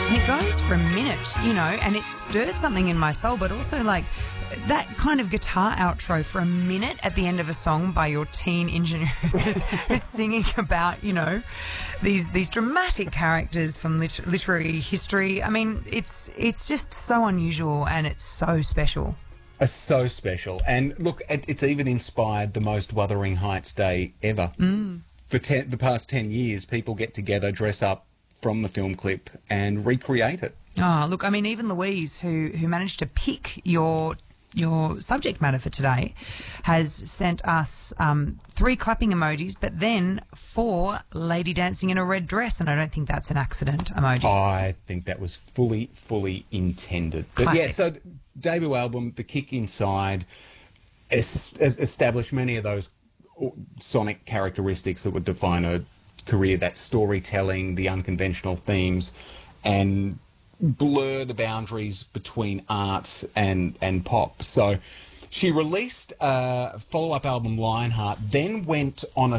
And it goes for a minute, you know, and it stirred something in my soul, but also like that kind of guitar outro for a minute at the end of a song by your teen engineer who's singing about, you know, these dramatic characters from literary history. I mean, it's just so unusual and it's so special. So special. And look, it's even inspired the most Wuthering Heights Day ever. For the past 10 years, people get together, dress up from the film clip and recreate it. Oh, look, I mean, even Louise, who managed to pick your subject matter for today, has sent us 3 clapping emojis, but then 4 lady dancing in a red dress, and I don't think that's an accident emojis. I think that was fully intended. But yeah, so debut album, The Kick Inside, established many of those sonic characteristics that would define her career, that storytelling, the unconventional themes, and blur the boundaries between art and pop. So she released a follow-up album, Lionheart, then went on a